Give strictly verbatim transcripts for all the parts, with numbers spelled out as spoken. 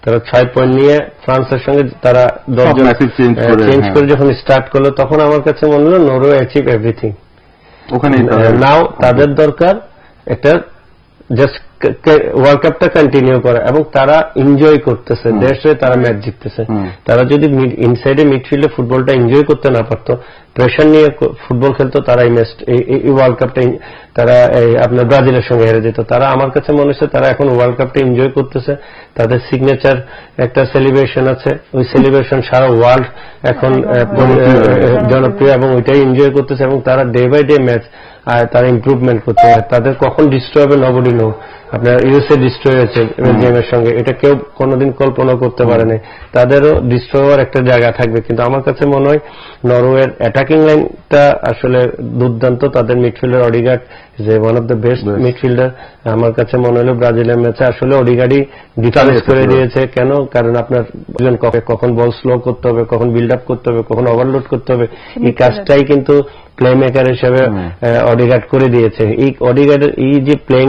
তারা ছয় পয়েন্ট নিয়ে ফ্রান্সের সঙ্গে তারা দশজন চেঞ্জ করে যখন স্টার্ট করলো তখন আমার কাছে মনে হলো নরওয়ে অ্যাচিভ এভরিথিং। ওখানে নাও তাদের দরকার একটা জাস্ট ওয়ার্ল্ড কাপটা কন্টিনিউ করা এবং তারা এনজয় করতেছে, দেশে তারা ম্যাচ জিততেছে। তারা যদি ইনসাইডে মিডফিল্ডে ফুটবলটা এনজয় করতে না পারতো, প্রেশার নিয়ে ফুটবল খেলতো, তারা এই ম্যাচ এই ওয়ার্ল্ড কাপটা তারা আপনার ব্রাজিলের সঙ্গে হেরে যেত। তারা আমার কাছে মনে হচ্ছে তারা এখন ওয়ার্ল্ড কাপটা এনজয় করতেছে, তাদের সিগনেচার একটা সেলিব্রেশন আছে, ওই সেলিব্রেশন সারা ওয়ার্ল্ড এখন জনপ্রিয় এবং ওইটাই এনজয় করতেছে এবং তারা ডে বাই ডে ম্যাচ আর তারা ইম্প্রুভমেন্ট করতে পারে। তাদের কখন ডিস্ট্রয় হবে নবডি নো। আপনার ইউএসএ ডিস্ট্রয় হয়েছে বেলজিয়ামের সঙ্গে, এটা কেউ কোনোদিন কল্পনা করতে পারেনি। তাদেরও ডিস্ট্রয় হওয়ার একটা জায়গা থাকবে, কিন্তু আমার কাছে মনে হয় নরওয়ের অ্যাটাকিং লাইনটা আসলে দুর্দান্ত। তাদের মিডফিল্ডার অডিগার্ড যে one of the best midfielder. আমার কাছে মনে হলো ব্রাজিলের ম্যাচে আসলে অডিগার্ডই ডিফারেন্স করে দিয়েছে। কেন? কারণ আপনার কখন বল স্লো করতে হবে, কখন বিল্ড আপ করতে হবে, কখন ওভারলোড করতে হবে, এই কাজটাই কিন্তু প্লে মেকার হিসেবে অডিগার্ড করে দিয়েছে। এই অডিগার্ডের এই যে প্লেইং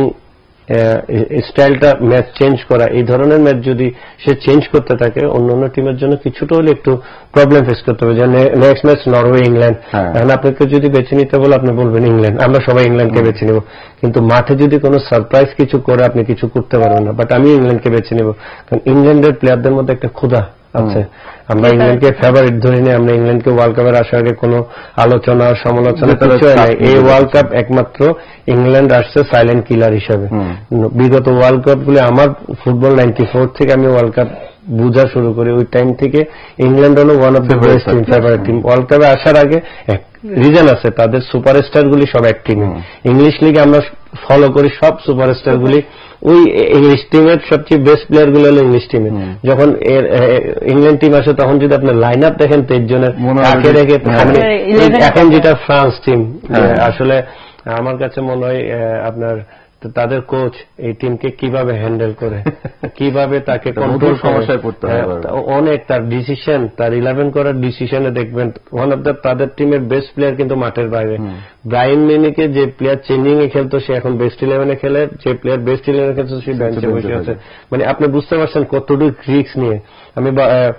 স্টাইলটা ম্যাচ চেঞ্জ করা, এই ধরনের ম্যাচ যদি সে চেঞ্জ করতে থাকে অন্যান্য টিমের জন্য কিছুটা হলে একটু প্রবলেম ফেস করতে হবে। যে নেক্সট ম্যাচ নরওয়ে ইংল্যান্ড, এখন আপনাকে যদি বেছে নিতে বলে আপনি বলবেন ইংল্যান্ড, আমরা সবাই ইংল্যান্ডকে বেছে নেব, কিন্তু মাঠে যদি কোনো সারপ্রাইজ কিছু করে আপনি কিছু করতে পারবেন না। বাট আমি ইংল্যান্ডকে বেছে নেব, কারণ ইংল্যান্ডের প্লেয়ারদের মধ্যে একটা ক্ষুধা আছে। আমরা ইংল্যান্ডকে ফেভারিট ধরে নিই, আমরা ইংল্যান্ডকে ওয়ার্ল্ড কাপের আসার আগে কোনো আলোচনা সমালোচনা কিছু নাই। এই ওয়ার্ল্ড কাপ একমাত্র ইংল্যান্ড আসছে সাইলেন্ট কিলার হিসাবে। বিগত ওয়ার্ল্ড কাপ গুলি আমার ফুটবল নাইনটি ফোর থেকে আমি ওয়ার্ল্ড কাপ বুঝা শুরু করি, ওই টাইম থেকে ইংল্যান্ড হলো one of the best team, favourite team. World কাপে আসার আগে রিজন আছে, তাদের সুপারস্টার গুলি সব এক টিমে। ইংলিশ লিগে আমরা ফলো করি সব সুপারস্টার গুলি ওই ইংলিশ টিমের সবচেয়ে বেস্ট প্লেয়ার গুলো হলো ইংলিশ টিমে। যখন ইংল্যান্ড টিম আসে তখন যদি আপনার লাইন আপ দেখেন তেইশ জনের আগে রেখে, এখন যেটা ফ্রান্স টিম, আসলে আমার কাছে মনে হয় আপনার তাদের কোচ এই টিমকে কিভাবে হ্যান্ডেল করে, কিভাবে তাকে কন্ট্রোল সমস্যায় পড়তে হয় অনেক। তার ডিসিশন, তার ইলেভেন করার ডিসিশনে দেখবেন ওয়ান অফ দ্য তাদের টিমের বেস্ট প্লেয়ার কিন্তু মাঠের বাইরে। ব্রায়ান মেনিকে যে প্লেয়ার চেঞ্জিং এ খেলতো সে এখন বেস্ট ইলেভেনে খেলে, যে প্লেয়ার বেস্ট ইলেভেনে খেলতো সে বেঞ্চে বসে আছে। মানে আপনি বুঝতে পারছেন কতটুকু রিস্ক নিয়ে। আমি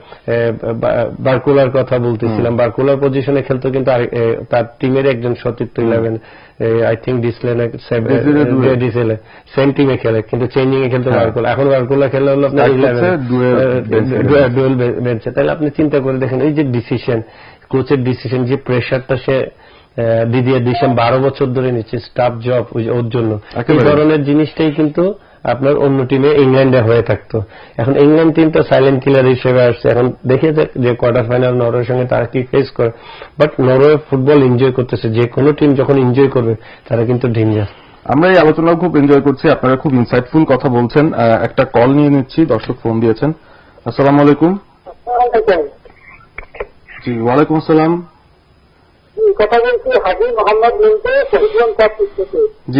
বারকুলার কথা বলতেছিলাম, বারকুলার পজিশনে খেলতো কিন্তু তার টিমের একজন সতীর্থ ইলেভেন আই থিঙ্ক ডিসলেন ডিসেলে সেম টিমে খেলে, কিন্তু চেঞ্জিং এ খেলতে বারকুলা। এখন বারকুলা খেলে হলো আপনার ডুয়েল বেঞ্চে। তাহলে আপনি চিন্তা করে দেখেন এই যে ডিসিশন, কোচের ডিসিশন, যে প্রেশারটা সে দিদিয়ে দিশাম বারো বছর ধরে নিচ্ছে স্টাফ জব ওর জন্য, এই ধরনের জিনিসটাই কিন্তু আপনার অন্য টিমে ইংল্যান্ডে হয়ে থাকতো। এখন ইংল্যান্ড টিমটা সাইলেন্ট কিলার হিসেবে আসছে। এখন দেখে যাক যে কোয়ার্টার ফাইনাল নরওয়ের সঙ্গে তারা কি ফেস করে। বাট নরওয়ে ফুটবল এনজয় করতেছে, যে কোনো টিম যখন এনজয় করবে তারা কিন্তু ডেঞ্জার। আমরা এই আলোচনা খুব এনজয় করছি, আপনারা খুব ইনসাইটফুল কথা বলছেন। একটা কল নিয়ে নিচ্ছি, দর্শক ফোন দিয়েছেন। আসসালামু আলাইকুম। জি ওয়ালাইকুম আসসালাম। কথা বলছি হাজি মোহাম্মদ মিন্টু, শহীদগঞ্জ থেকে। জি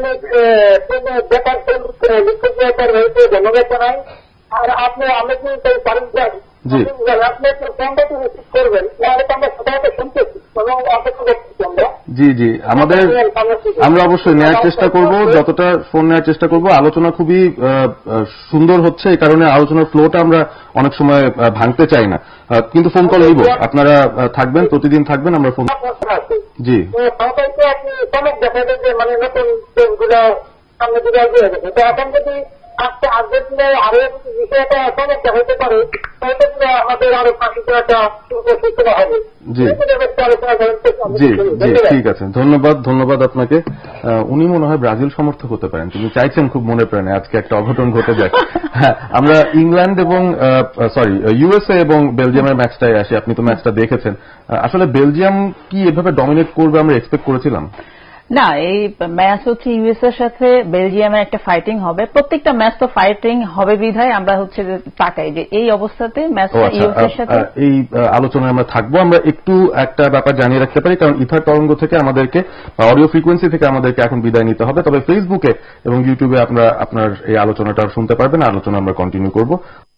ব্যাপার হয়েছে ধন্যবাদ জানাই। আর আপনি আমি কি পারেন আপনি ফোনটা রিসিভ করবেন, তাহলে তো আমরা সবাইকে শুনতেছি এবং অপেক্ষা করতেছি আমরা। জি জি আমাদের আমরা অবশ্যই নেওয়ার চেষ্টা করব, যতটা ফোন নেওয়ার চেষ্টা করব। আলোচনা খুবই সুন্দর হচ্ছে, এই কারণে আলোচনার ফ্লোটা আমরা অনেক সময় ভাঙতে চাই না, কিন্তু ফোন কল নিব। আপনারা থাকবেন, প্রতিদিন থাকবেন, আমরা ফোন। জি আপনি চমক দেখাবেন যে মানে নতুন দেশগুলো সামনে দিকে এগিয়ে গেছে, তো এখন যদি আজকে আজকের দিনে আরো বিষয়টা চমকটা হতে পারে তাহলে আমাদের আরো একটা সুস্থতা হবে। জি জি জি ঠিক আছে, ধন্যবাদ ধন্যবাদ আপনাকে। উনি মনে হয় ব্রাজিল সমর্থক হতে পারেন, তিনি চাইছেন খুব মনে প্রাণে আজকে একটা অঘটন ঘটে যায়। হ্যাঁ, আমরা ইংল্যান্ড এবং সরি ইউএসএ এবং বেলজিয়ামের ম্যাচটাই আসি। আপনি তো ম্যাচটা দেখেছেন, আসলে বেলজিয়াম কি এভাবে ডমিনেট করবে আমরা এক্সপেক্ট করেছিলাম? না, এই ম্যাচ হচ্ছে ইউএস এর সাথে বেলজিয়ামের একটা ফাইটিং হবে, প্রত্যেকটা ম্যাচ তো ফাইটিং হবে বিধায় আমরা হচ্ছে তাকাই যে এই অবস্থাতে ম্যাচটা ইউএস এর সাথে। এই আলোচনায় আমরা থাকবো। আমরা একটু একটা ব্যাপার জানিয়ে রাখতে পারি, কারণ ইথার তরঙ্গ থেকে আমাদেরকে অডিও ফ্রিকোয়েন্সি থেকে আমাদেরকে এখন বিদায় নিতে হবে। তবে ফেসবুকে এবং ইউটিউবে আপনারা আপনার এই আলোচনাটা শুনতে পারবেন, আলোচনা আমরা কন্টিনিউ করব।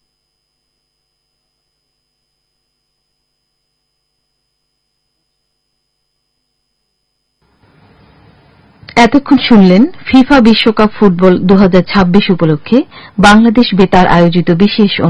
এতক্ষণ শুনলেন ফিফা বিশ্বকাপ ফুটবল দু হাজার ছাব্বিশ উপলক্ষে বাংলাদেশ বেতার আয়োজিত বিশেষ